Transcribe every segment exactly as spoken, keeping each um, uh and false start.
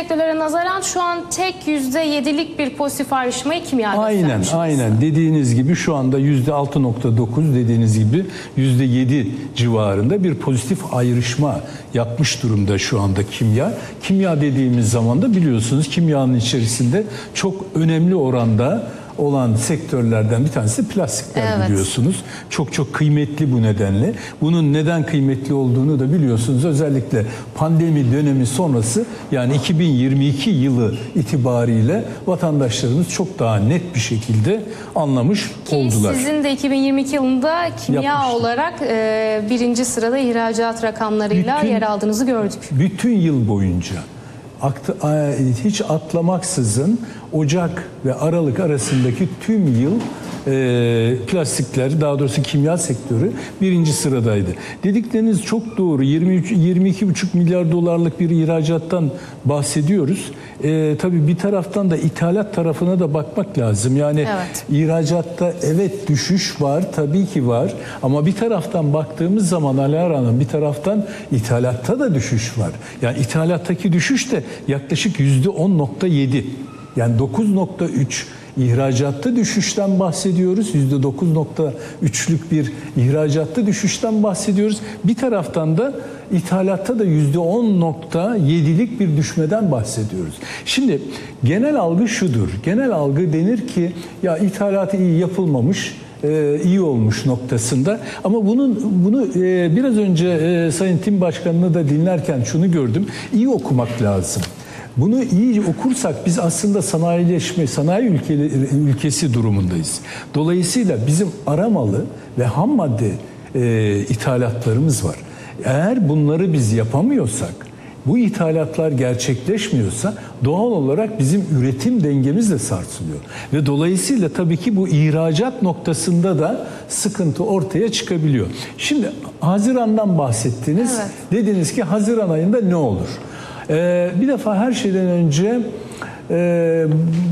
sektörlere nazaran şu an tek yüzde yedilik bir pozitif ayrışmayı kimya Aynen, göstermiş. aynen. Dediğiniz gibi şu anda yüzde altı nokta dokuz, dediğiniz gibi yüzde yedi civarında bir pozitif ayrışma yapmış durumda şu anda kimya. Kimya dediğimiz zaman da biliyorsunuz kimyanın içerisinde çok önemli oranda olan sektörlerden bir tanesi plastikler, evet, biliyorsunuz. Çok çok kıymetli bu nedenle. Bunun neden kıymetli olduğunu da biliyorsunuz. Özellikle pandemi dönemi sonrası, yani iki bin yirmi iki yılı itibariyle vatandaşlarımız çok daha net bir şekilde anlamış Ki oldular. Sizin de iki bin yirmi iki yılında kimya Yapmıştım. olarak e, birinci sırada ihracat rakamlarıyla bütün, yer aldığınızı gördük. Bütün yıl boyunca hiç atlamaksızın Ocak ve Aralık arasındaki tüm yıl e, plastikler, daha doğrusu kimya sektörü birinci sıradaydı. Dedikleriniz çok doğru. yirmi üç yirmi iki buçuk milyar dolarlık bir ihracattan bahsediyoruz. E, tabii bir taraftan da ithalat tarafına da bakmak lazım. Yani evet, ihracatta evet düşüş var, tabii ki var. Ama bir taraftan baktığımız zaman Alara Hanım, bir taraftan ithalatta da düşüş var. Yani ithalattaki düşüş de yaklaşık yüzde on nokta yedi. Yani dokuz nokta üç ihracatta düşüşten bahsediyoruz. yüzde dokuz nokta üçlük bir ihracatta düşüşten bahsediyoruz. Bir taraftan da ithalatta da yüzde on nokta yedilik bir düşmeden bahsediyoruz. Şimdi genel algı şudur. Genel algı denir ki ya ithalatı iyi yapılmamış, iyi olmuş noktasında. Ama bunun bunu biraz önce Sayın Tim Başkanı'nı da dinlerken şunu gördüm. İyi okumak lazım. Bunu iyi okursak biz aslında sanayileşme, sanayi ülkeli, ülkesi durumundayız. Dolayısıyla bizim aramalı ve ham madde e, ithalatlarımız var. Eğer bunları biz yapamıyorsak, bu ithalatlar gerçekleşmiyorsa doğal olarak bizim üretim dengemiz de sarsılıyor. Ve dolayısıyla tabii ki bu ihracat noktasında da sıkıntı ortaya çıkabiliyor. Şimdi Haziran'dan bahsettiniz. Evet. Dediniz ki Haziran ayında ne olur? Ee, bir defa her şeyden önce e,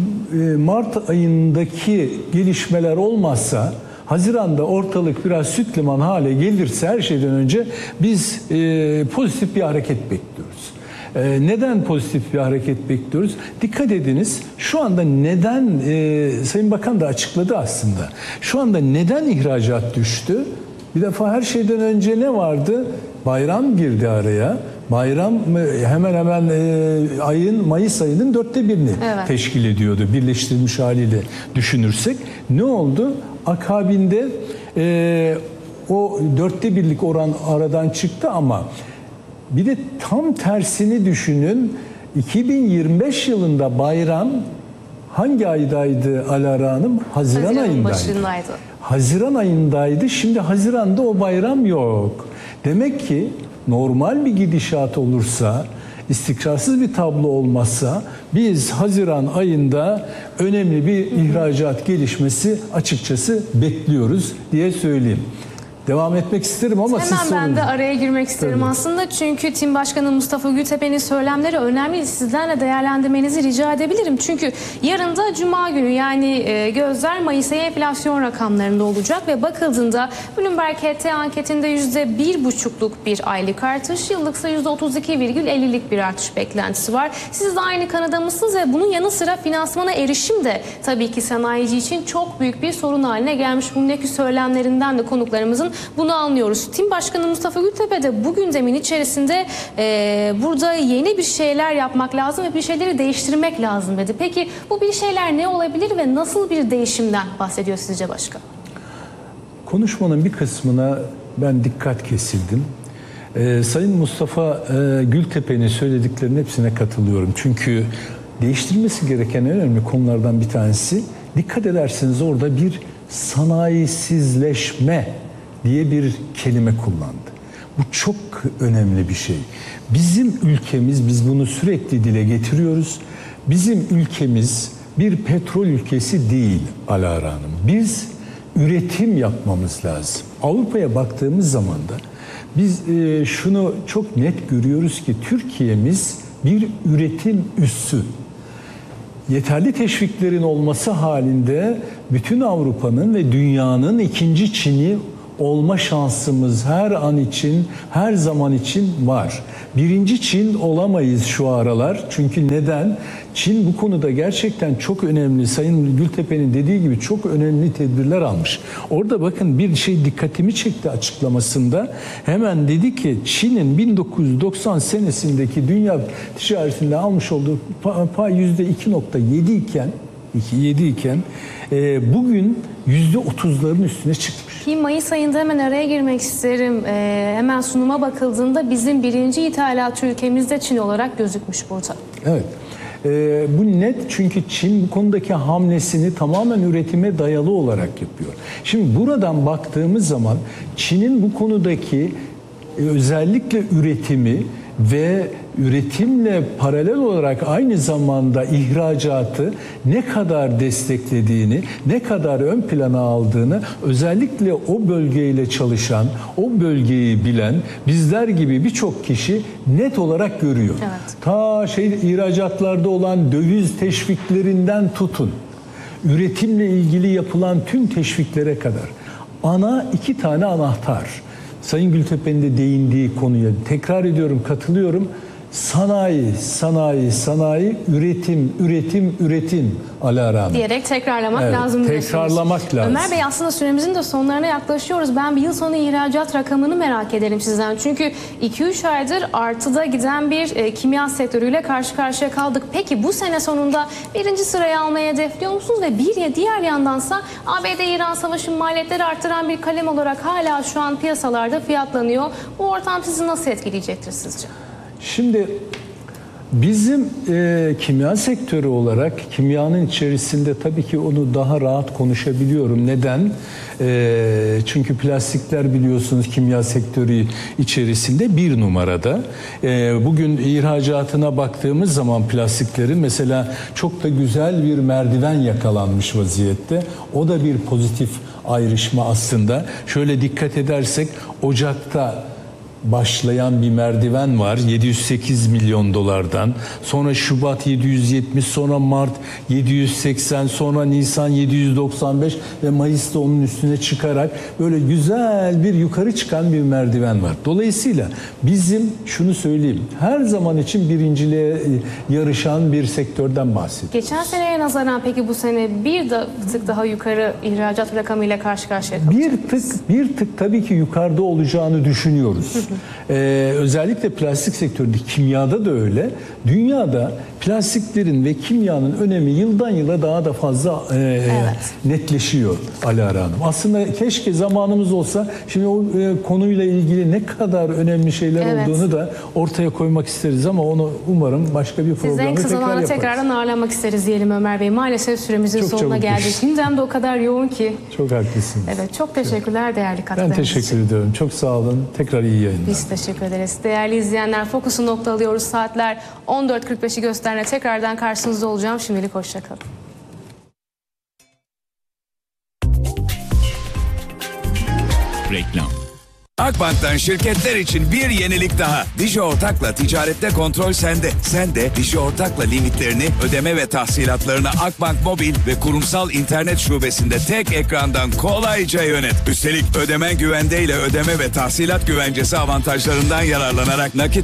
Mart ayındaki gelişmeler olmazsa, Haziran'da ortalık biraz süt liman hale gelirse her şeyden önce biz e, pozitif bir hareket bekliyoruz. E, neden pozitif bir hareket bekliyoruz? Dikkat ediniz, şu anda neden, e, Sayın Bakan da açıkladı aslında, şu anda neden ihracat düştü? Bir defa her şeyden önce ne vardı? Bayram girdi araya. Bayram hemen hemen e, ayın, Mayıs ayının dörtte birini evet, teşkil ediyordu birleştirilmiş haliyle düşünürsek. Ne oldu? Akabinde e, o dörtte birlik oran aradan çıktı ama bir de tam tersini düşünün. iki bin yirmi beş yılında bayram hangi aydaydı Alara Hanım? Haziran, Haziran ayındaydı. Başındaydı. Haziran ayındaydı. Şimdi Haziran'da o bayram yok. Demek ki normal bir gidişat olursa, istikrarsız bir tablo olmazsa biz Haziran ayında önemli bir ihracat gelişmesi açıkçası bekliyoruz diye söyleyeyim. Devam etmek isterim ama Hemen siz sorun. ben de araya girmek isterim Tabii. aslında. Çünkü Tim Başkanı Mustafa Gültepe'nin söylemleri önemli. Sizden de değerlendirmenizi rica edebilirim. Çünkü yarın da Cuma günü, yani gözler Mayıs ayı enflasyon rakamlarında olacak ve bakıldığında Bloomberg H T anketinde yüzde bir buçukluk bir aylık artış, yıllıksa yüzde otuz iki virgül ellilik bir artış beklentisi var. Siz de aynı kanıda mısınız ve bunun yanı sıra finansmana erişim de tabii ki sanayici için çok büyük bir sorun haline gelmiş. Bundaki söylemlerinden de konuklarımızın bunu anlıyoruz. Tim Başkanı Mustafa Gültepe de bu gündemin içerisinde e, burada yeni bir şeyler yapmak lazım ve bir şeyleri değiştirmek lazım dedi. Peki bu bir şeyler ne olabilir ve nasıl bir değişimden bahsediyor sizce başkan? Konuşmanın bir kısmına ben dikkat kesildim. Ee, Sayın Mustafa e, Gültepe'nin söylediklerinin hepsine katılıyorum. Çünkü değiştirmesi gereken en önemli konulardan bir tanesi, dikkat ederseniz orada bir sanayisizleşme diye bir kelime kullandı. Bu çok önemli bir şey. Bizim ülkemiz, biz bunu sürekli dile getiriyoruz. Bizim ülkemiz bir petrol ülkesi değil Alara Hanım. Biz üretim yapmamız lazım. Avrupa'ya baktığımız zaman da biz e, şunu çok net görüyoruz ki Türkiye'miz bir üretim üssü. Yeterli teşviklerin olması halinde bütün Avrupa'nın ve dünyanın ikinci Çin'i olma şansımız her an için, her zaman için var. Birinci Çin olamayız şu aralar. Çünkü neden? Çin bu konuda gerçekten çok önemli. Sayın Gültepe'nin dediği gibi çok önemli tedbirler almış. Orada bakın bir şey dikkatimi çekti açıklamasında. Hemen dedi ki Çin'in bin dokuz yüz doksan senesindeki dünya ticaretinde almış olduğu pay yüzde iki nokta yedi iken yedi iken e, bugün yüzde otuzların üstüne çıkmış. Ki Mayıs ayında hemen araya girmek isterim. Ee, hemen sunuma bakıldığında bizim birinci ithalatçı ülkemizde Çin olarak gözükmüş burada. Evet. Ee, bu net çünkü Çin bu konudaki hamlesini tamamen üretime dayalı olarak yapıyor. Şimdi buradan baktığımız zaman Çin'in bu konudaki e, özellikle üretimi ve üretimle paralel olarak aynı zamanda ihracatı ne kadar desteklediğini, ne kadar ön plana aldığını özellikle o bölgeyle çalışan, o bölgeyi bilen bizler gibi birçok kişi net olarak görüyor. Evet. Ta şey ihracatlarda olan döviz teşviklerinden tutun, üretimle ilgili yapılan tüm teşviklere kadar ana iki tane anahtar. Sayın Gültepe'nin de değindiği konuya tekrar ediyorum, katılıyorum. Sanayi, sanayi, sanayi, üretim, üretim, üretim Alara diyerek tekrarlamak evet, lazım. Tekrarlamak diyorsunuz. lazım. Ömer Bey, aslında süremizin de sonlarına yaklaşıyoruz. Ben bir yıl sonu ihracat rakamını merak ederim sizden. Çünkü iki üç aydır artıda giden bir e, kimya sektörüyle karşı karşıya kaldık. Peki bu sene sonunda birinci sırayı almayı hedefliyor musunuz? Ve bir ya diğer yandansa A B D-İran savaşı maliyetleri arttıran bir kalem olarak hala şu an piyasalarda fiyatlanıyor. Bu ortam sizi nasıl etkileyecektir sizce? Şimdi bizim e, kimya sektörü olarak kimyanın içerisinde tabii ki onu daha rahat konuşabiliyorum. Neden? E, çünkü plastikler biliyorsunuz kimya sektörü içerisinde bir numarada. E, bugün ihracatına baktığımız zaman plastiklerin mesela çok da güzel bir merdiven yakalanmış vaziyette. O da bir pozitif ayrışma aslında. Şöyle dikkat edersek Ocak'ta başlayan bir merdiven var yedi yüz sekiz milyon dolardan, sonra Şubat yedi yüz yetmiş, sonra Mart yedi yüz seksen, sonra Nisan yedi yüz doksan beş ve Mayıs'ta onun üstüne çıkarak böyle güzel bir yukarı çıkan bir merdiven var. Dolayısıyla bizim şunu söyleyeyim, her zaman için birinciliğe yarışan bir sektörden bahsediyoruz. Geçen seneye nazaran peki bu sene bir de tık daha yukarı ihracat rakamıyla karşı karşıya kalacak Bir tık bir tık tabii ki yukarıda olacağını düşünüyoruz. Ee, özellikle plastik sektöründe, kimyada da öyle. Dünyada plastiklerin ve kimyanın önemi yıldan yıla daha da fazla e, evet. netleşiyor Alara Hanım. Aslında keşke zamanımız olsa şimdi o e, konuyla ilgili ne kadar önemli şeyler evet. olduğunu da ortaya koymak isteriz ama onu umarım başka bir programda tekrar yaparız. Siz en kısa zamanda tekrardan ağırlamak isteriz diyelim Ömer Bey. Maalesef süremizin çok sonuna geldik. Gündem de o kadar yoğun ki. Çok haklısınız. Evet, çok teşekkürler değerli katkılarınız Ben teşekkür için. ediyorum. Çok sağ olun. Tekrar iyi yayınlar. Biz teşekkür ederiz. Değerli izleyenler, Fokus'u nokta alıyoruz. Saatler on dört kırk beşi gösterine tekrardan karşınızda olacağım. Şimdilik hoşçakalın. Reklam. Akbank'tan şirketler için bir yenilik daha. Digi Ortak'la ticarette kontrol sende. Sen de Digi Ortak'la limitlerini, ödeme ve tahsilatlarını Akbank Mobil ve kurumsal internet şubesinde tek ekrandan kolayca yönet. Üstelik ödemen güvendeyle ödeme ve tahsilat güvencesi avantajlarından yararlanarak nakit